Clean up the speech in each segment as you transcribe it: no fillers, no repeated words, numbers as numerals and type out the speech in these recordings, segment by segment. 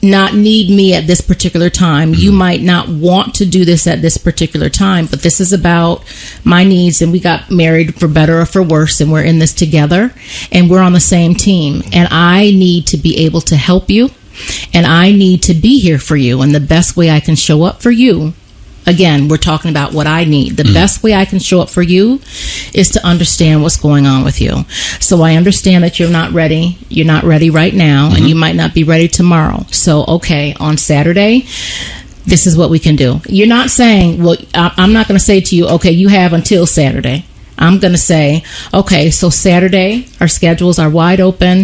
not need me at this particular time. You might not want to do this at this particular time, but this is about my needs, and we got married for better or for worse, and we're in this together, and we're on the same team, and I need to be able to help you, and I need to be here for you, and the best way I can show up for you, again, we're talking about what I need. The best way I can show up for you is to understand what's going on with you. So I understand that you're not ready. You're not ready right now, and you might not be ready tomorrow. So, okay, on Saturday, this is what we can do. You're not saying, well, I'm not going to say to you, okay, you have until Saturday. I'm going to say, okay, so Saturday, our schedules are wide open.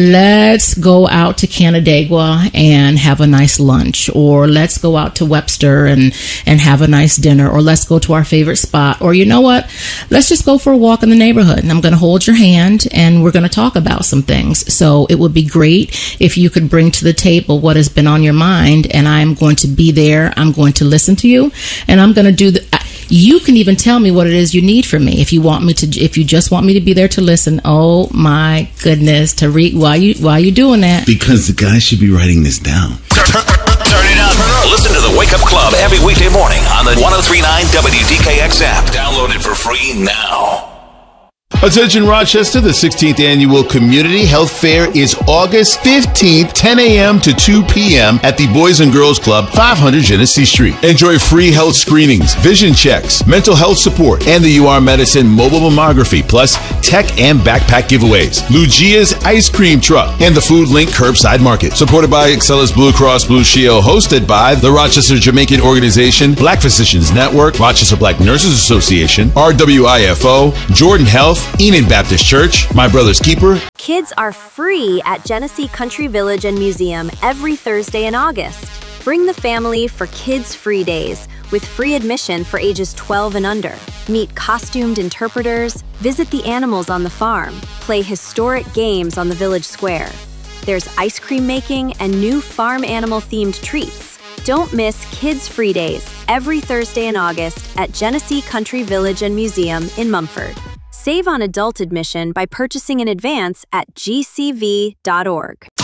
Let's go out to Canandaigua and have a nice lunch, or let's go out to Webster and have a nice dinner, or let's go to our favorite spot, or you know what? Let's just go for a walk in the neighborhood, and I'm going to hold your hand, and we're going to talk about some things. So it would be great if you could bring to the table what has been on your mind, and I'm going to be there. I'm going to listen to you, and I'm going to do you can even tell me what it is you need from me. If you just want me to be there to listen. Oh my goodness, Tariq, why you doing that? Because the guy should be writing this down. Turn it up. Listen to the Wake Up Club every weekday morning on the 103.9 WDKX app. Download it for free now. Attention Rochester, the 16th Annual Community Health Fair is August 15th, 10 a.m. to 2 p.m. at the Boys and Girls Club, 500 Genesee Street. Enjoy free health screenings, vision checks, mental health support, and the UR Medicine mobile mammography, plus tech and backpack giveaways. Lugia's Ice Cream Truck, and the Food Link Curbside Market. Supported by Excellus Blue Cross Blue Shield, hosted by the Rochester Jamaican Organization, Black Physicians Network, Rochester Black Nurses Association, RWIFO, Jordan Health, Enid Baptist Church, My Brother's Keeper. Kids are free at Genesee Country Village and Museum every Thursday in August. Bring the family for Kids Free Days with free admission for ages 12 and under. Meet costumed interpreters, visit the animals on the farm, play historic games on the village square. There's ice cream making and new farm animal themed treats. Don't miss Kids Free Days every Thursday in August at Genesee Country Village and Museum in Mumford. Save on adult admission by purchasing in advance at gcv.org.